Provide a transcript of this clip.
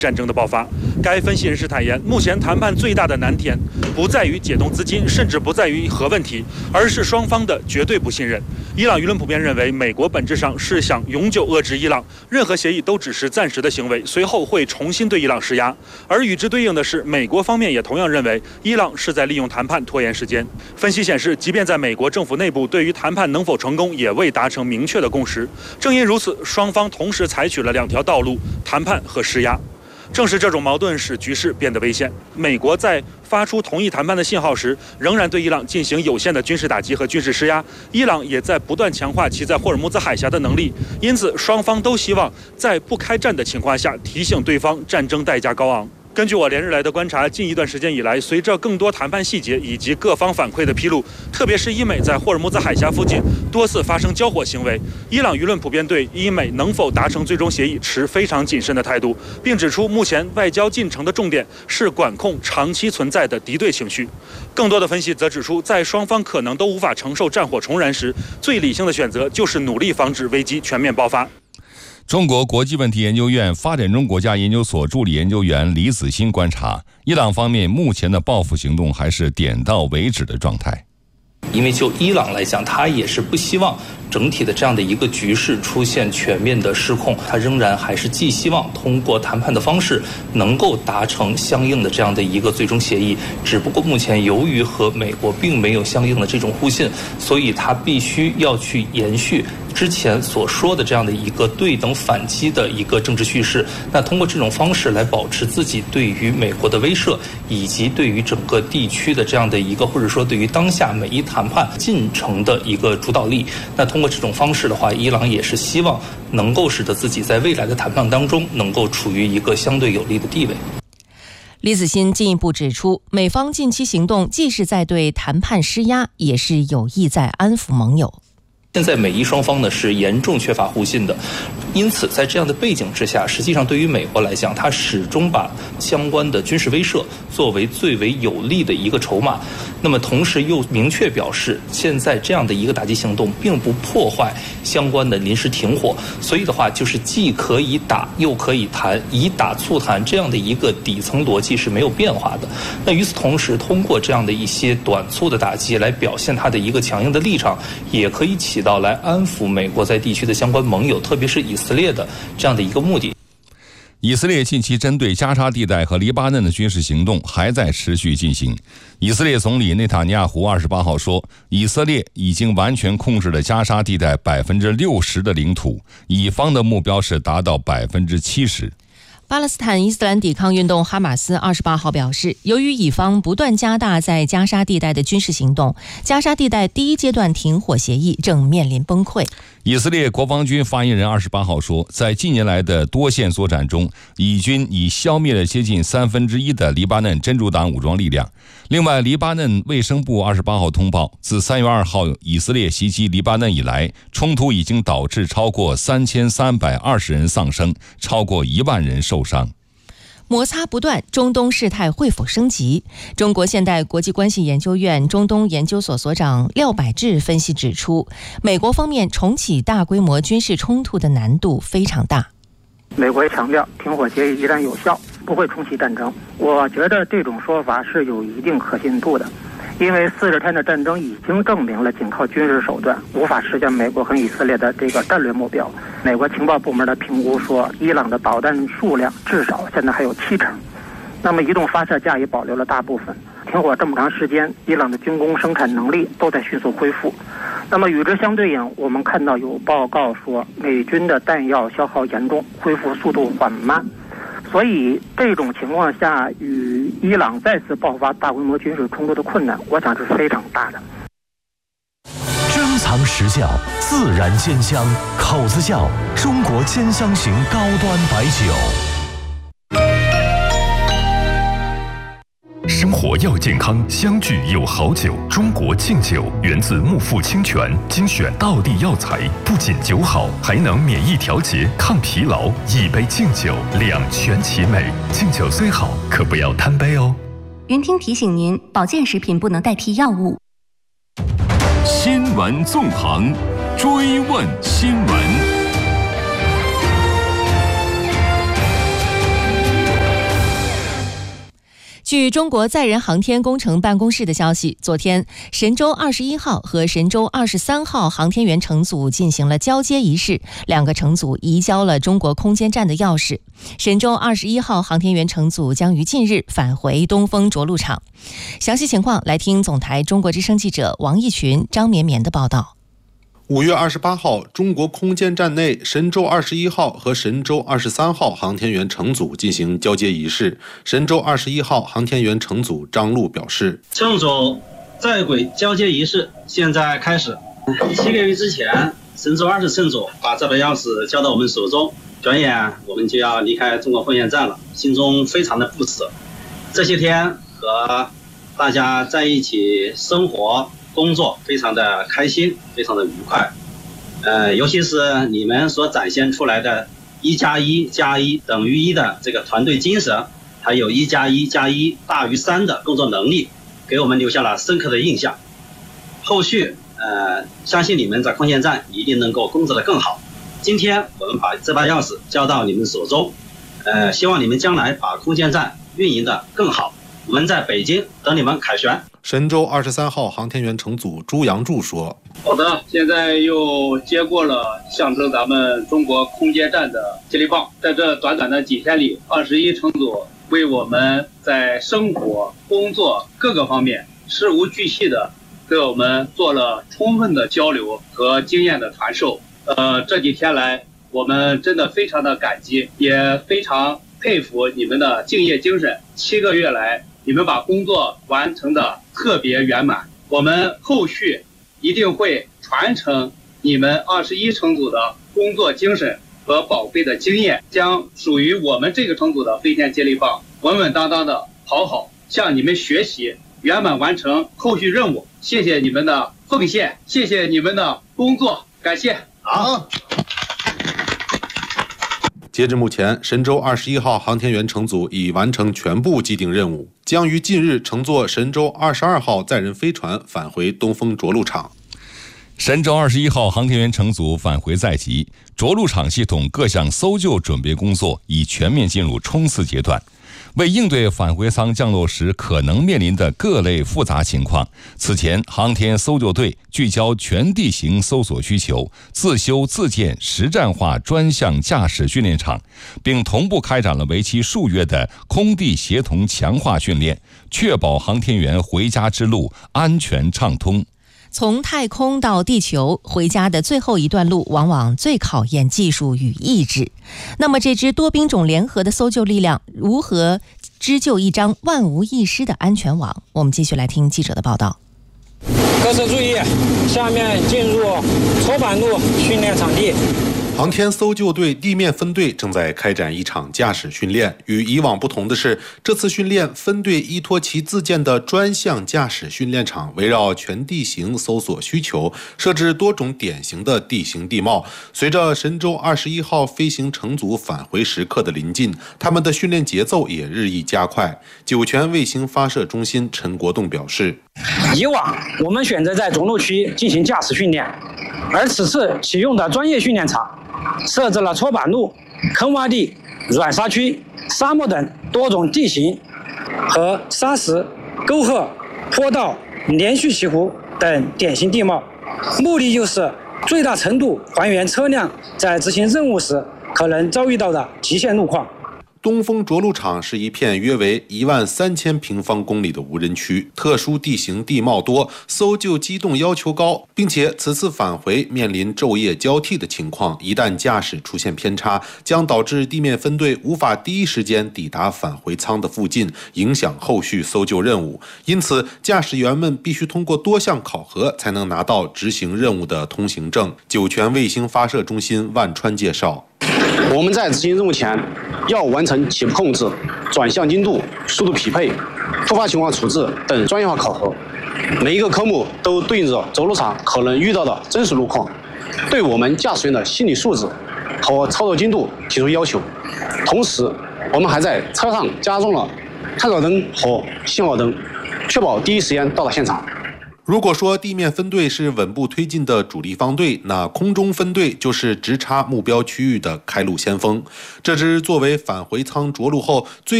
战争的爆发。该分析人士坦言，目前谈判最大的难点不在于解冻资金，甚至不在于核问题，而是双方的绝对不信任。伊朗舆论普遍认为，美国本质上是想永久遏制伊朗，任何协议都只是暂时的行为，随后会重新对伊朗施压。而与之对应的是，美国方面也同样认为，伊朗是在利用谈判拖延时间。分析显示，即便在美国政府内部，对于谈判能否成功也未达成明确的共识。正因如此，双方同时采取了两条道路：谈判和施压。正是这种矛盾使局势变得危险。美国在发出同意谈判的信号时，仍然对伊朗进行有限的军事打击和军事施压。伊朗也在不断强化其在霍尔木兹海峡的能力，因此双方都希望在不开战的情况下提醒对方战争代价高昂。根据我连日来的观察，近一段时间以来，随着更多谈判细节以及各方反馈的披露，特别是伊美在霍尔木兹海峡附近多次发生交火行为，伊朗舆论普遍对伊美能否达成最终协议持非常谨慎的态度，并指出目前外交进程的重点是管控长期存在的敌对情绪。更多的分析则指出，在双方可能都无法承受战火重燃时，最理性的选择就是努力防止危机全面爆发。 中国国际问题研究院发展中国家研究所助理研究员李子欣观察，伊朗方面目前的报复行动还是点到为止的状态。 因为就伊朗来讲，他也是不希望整体的这样的一个局势出现全面的失控，他仍然还是寄希望通过谈判的方式能够达成相应的这样的一个最终协议。只不过目前由于和美国并没有相应的这种互信，所以他必须要去延续之前所说的这样的一个对等反击的一个政治叙事。那通过这种方式来保持自己对于美国的威慑，以及对于整个地区的这样的一个，或者说对于当下美伊谈判进程的一个主导力。那通过这种方式的话，伊朗也是希望能够使得自己在未来的谈判当中能够处于一个相对有利的地位。 李子欣进一步指出，美方近期行动既是在对谈判施压，也是有意在安抚盟友。 现在美伊双方呢是严重缺乏互信的，因此在这样的背景之下，实际上对于美国来讲，它始终把相关的军事威慑作为最为有利的一个筹码。那么同时又明确表示，现在这样的一个打击行动并不破坏相关的临时停火，所以的话就是既可以打又可以谈，以打促谈这样的一个底层逻辑是没有变化的。那与此同时，通过这样的一些短促的打击来表现它的一个强硬的立场，也可以起到来安抚美国在地区的相关盟友，特别是以色列的这样的一个目的。 以色列近期针对加沙地带和黎巴嫩的军事行动还在持续进行。以色列总理内塔尼亚胡28号说，以色列已经完全控制了加沙地带60%的领土，以方的目标是达到70%。 巴勒斯坦伊斯兰抵抗运动哈马斯28号表示，由于以方不断加大在加沙地带的军事行动，加沙地带第一阶段停火协议正面临崩溃。 以色列国防军发言人28号说，在近年来的多线作战中，以军已消灭了接近1/3的黎巴嫩真主党武装力量。另外，黎巴嫩卫生部28号通报，自3月2号以色列袭击黎巴嫩以来，冲突已经导致超过3320人丧生，超过1万人受伤。 摩擦不断，中东事态会否升级？中国现代国际关系研究院中东研究所所长廖百志分析指出，美国方面重启大规模军事冲突的难度非常大。 美国强调停火协议依然有效，不会重启战争。我觉得这种说法是有一定可信度的，因为40天的战争已经证明了仅靠军事手段无法实现美国和以色列的这个战略目标。美国情报部门的评估说，伊朗的导弹数量至少现在还有70%，那么移动发射架也保留了大部分。停火这么长时间，伊朗的军工生产能力都在迅速恢复。那么与之相对应，我们看到有报告说，美军的弹药消耗严重，恢复速度缓慢。所以这种情况下，与伊朗再次爆发大规模军事冲突的困难，我想是非常大的。 珍藏实窖，自然鲜香，口子窖，中国兼香型高端白酒。 生活要健康，相聚有好酒。中国敬酒源自木富清泉，精选道地药材，不仅酒好，还能免疫调节、抗疲劳。一杯敬酒，两全其美。敬酒虽好，可不要贪杯哦。 云听提醒您，保健食品不能代替药物。 新闻纵横，追问新闻。 据中国载人航天工程办公室的消息，昨天神舟21号和神舟23号航天员乘组进行了交接仪式，两个乘组移交了中国空间站的钥匙。神舟21号航天员乘组将于近日返回东风着陆场。详细情况来听总台中国之声记者王义群、张绵绵的报道。 5月28号，中国空间站内神舟21号和神舟23号航天员乘组进行交接仪式。神舟21号航天员乘组张璐表示， 乘组在轨交接仪式现在开始。7个月之前，神舟20乘组把这把钥匙交到我们手中，转眼我们就要离开中国空间站了，心中非常的不舍。这些天和大家在一起生活工作非常的开心，非常的愉快，尤其是你们所展现出来的1+1+1等于1的这个团队精神，还有1+1+1大于3的工作能力，给我们留下了深刻的印象。后续相信你们在空间站一定能够工作得更好。今天我们把这把钥匙交到你们手中，希望你们将来把空间站运营得更好。我们在北京等你们凯旋。 神舟23号航天员乘组朱阳柱说， 好的，现在又接过了象征咱们中国空间站的接力棒。在这短短的几天里，21乘组为我们在生活、工作各个方面事无巨细的给我们做了充分的交流和经验的传授。这几天来，我们真的非常的感激，也非常佩服你们的敬业精神。7个月来，你们把工作完成的特别圆满，我们后续一定会传承你们21乘组的工作精神和宝贵的经验，将属于我们这个乘组的飞天接力棒稳稳当当的跑好，向你们学习，圆满完成后续任务。谢谢你们的奉献，谢谢你们的工作，感谢。好。 截至目前，神舟21号航天员乘组已完成全部既定任务，将于近日乘坐神舟22号载人飞船返回东风着陆场。 神舟21号航天员乘组返回在即，着陆场系统各项搜救准备工作已全面进入冲刺阶段。为应对返回舱降落时可能面临的各类复杂情况，此前航天搜救队聚焦全地形搜索需求，自修自建实战化专项驾驶训练场，并同步开展了为期数月的空地协同强化训练，确保航天员回家之路安全畅通。 从太空到地球，回家的最后一段路往往最考验技术与意志。那么这支多兵种联合的搜救力量如何织就一张万无一失的安全网？我们继续来听记者的报道。 各自注意，下面进入搓板路训练场地。 航天搜救队地面分队正在开展一场驾驶训练。与以往不同的是，这次训练分队依托其自建的专项驾驶训练场，围绕全地形搜索需求，设置多种典型的地形地貌。随着神舟21号飞行乘组返回时刻的临近，他们的训练节奏也日益加快。酒泉卫星发射中心陈国栋表示， 以往我们选择在着陆区进行驾驶训练，而此次启用的专业训练场设置了搓板路、坑洼地、软沙区、沙漠等多种地形和沙石、沟壑、坡道、连续起伏等典型地貌，目的就是最大程度还原车辆在执行任务时可能遭遇到的极限路况。 东风着陆场是一片约为13000平方公里的无人区，特殊地形地貌多，搜救机动要求高，并且此次返回面临昼夜交替的情况，一旦驾驶出现偏差，将导致地面分队无法第一时间抵达返回舱的附近，影响后续搜救任务。因此，驾驶员们必须通过多项考核才能拿到执行任务的通行证。酒泉卫星发射中心万川介绍， 我们在执行任务前要完成起步控制、转向精度、速度匹配、突发情况处置等专业化考核，每一个科目都对应着着陆场可能遇到的真实路况，对我们驾驶员的心理素质和操作精度提出要求。同时，我们还在车上加装了探照灯和信号灯，确保第一时间到达现场。 如果说地面分队是稳步推进的主力方队，那空中分队就是直插目标区域的开路先锋。这支作为返回舱着陆后最